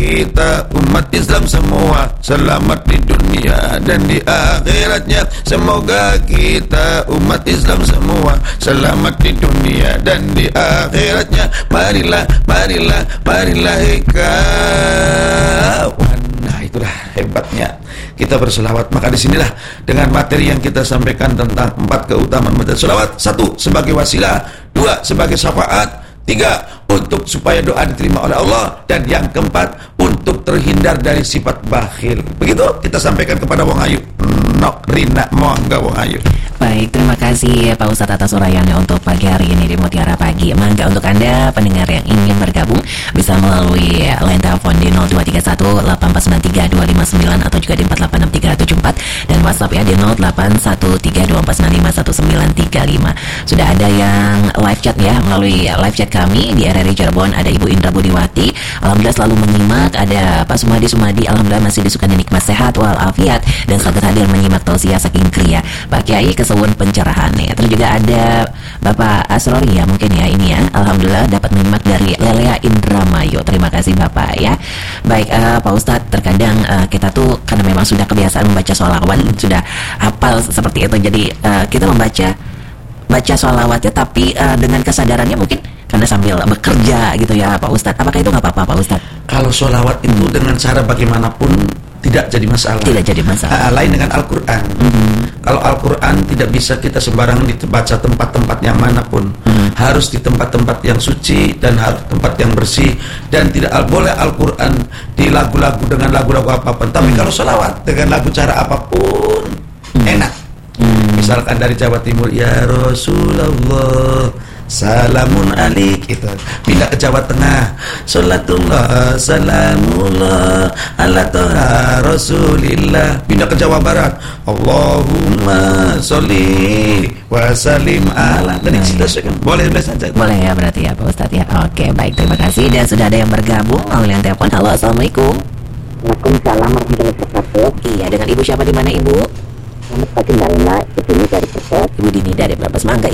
kita umat Islam semua selamat di dunia dan di akhiratnya. Semoga kita umat Islam semua selamat di dunia dan di akhiratnya. Marilah, marilah, marilah kawan. Nah, itulah hebatnya kita berselawat. Maka disinilah dengan materi yang kita sampaikan tentang 4 keutamaan membaca selawat: 1 sebagai wasilah, 2 sebagai syafaat, 3 untuk supaya doa diterima oleh Allah, dan yang keempat untuk terhindar dari sifat bakhil. Begitu kita sampaikan kepada Wong Ayu. Nok Rina mongga Wong Ayu. Baik, terima kasih Pak Ustadz atas uraiannya untuk pagi hari ini di Mutiara Pagi. Mangga untuk Anda pendengar yang ingin bergabung bisa melalui line telepon di 0231 8493259 atau juga di 486374, dan WhatsApp ya di 081324951935. Sudah ada yang live chat ya melalui live chat kami di RRI Cirebon. Ada Ibu Indra Budiwati, alhamdulillah selalu menyimak. Ada Pak Sumadi, alhamdulillah masih disukani nikmat sehat walafiat dan saged hadir menyimak tausiah saking kriya Pak Kiai kesuwun pencerahan ya. Terus juga ada Bapak Asrori ya, mungkin ya ini ya, alhamdulillah dapat menyimak dari Lelea Indramayu. Terima kasih Bapak ya. Baik Pak Ustadz, terkadang kita tuh karena memang sudah kebiasaan membaca sholawat, sudah hafal seperti itu, jadi kita baca sholawatnya tapi dengan kesadarannya mungkin karena sambil bekerja gitu ya Pak Ustadz. Apakah itu nggak apa-apa Pak Ustadz? Kalau sholawat itu dengan cara bagaimanapun tidak jadi masalah. Tidak jadi masalah. Lain dengan Al-Quran. Kalau Al-Quran tidak bisa kita sembarangan dibaca tempat-tempat yang manapun. Harus di tempat-tempat yang suci dan harus tempat yang bersih, dan tidak boleh Al-Quran di lagu-lagu dengan lagu-lagu apapun. Tapi kalau sholawat dengan lagu cara apapun enak. Misalkan dari Jawa Timur, ya Rasulullah salamun alik, itu pindah ke Jawa Tengah, salatullah salamullah ala toha rasulillah. Pindah ke Jawa Barat, Allahumma sholli wa salim ala. Dan boleh saja. Boleh ya berarti ya Pak Ustadz ya. Oke baik, terima kasih. Dan sudah ada yang bergabung melalui yang telepon. Halo, assalamualaikum. Waalaikumsalam warahmatullahi wabarakatuh. Iya, dengan Ibu siapa, di mana Ibu? Selamat pagi Mbak, di sini dari Brebes. Ibu Dini dari Brebes, mangga